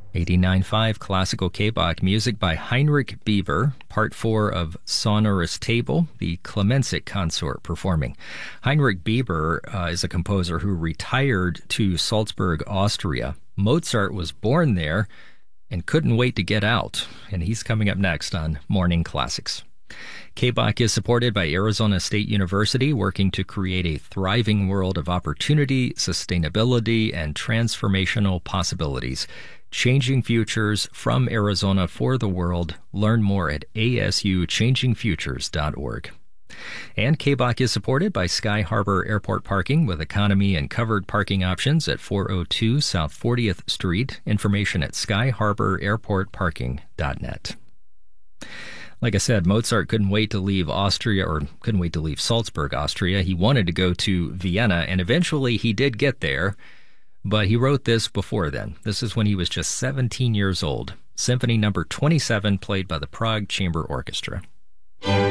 89.5 Classical K-Bach music by Heinrich Bieber, part 4 of Sonorous Table, the Clemensik consort performing. Heinrich Bieber is a composer who retired to Salzburg, Austria. Mozart was born there and couldn't wait to get out, and he's coming up next on Morning Classics. K-Bach is supported by Arizona State University, working to create a thriving world of opportunity, sustainability, and transformational possibilities. Changing futures from Arizona for the world. Learn more at asuchangingfutures.org. And K-Bach is supported by Sky Harbor Airport Parking with economy and covered parking options at 402 South 40th Street. Information at skyharbor.airportparking.net. Like I said, Mozart couldn't wait to leave Salzburg, Austria. He wanted to go to Vienna, and eventually he did get there. But he wrote this before then. This is when he was just 17 years old. Symphony number 27, played by the Prague Chamber Orchestra.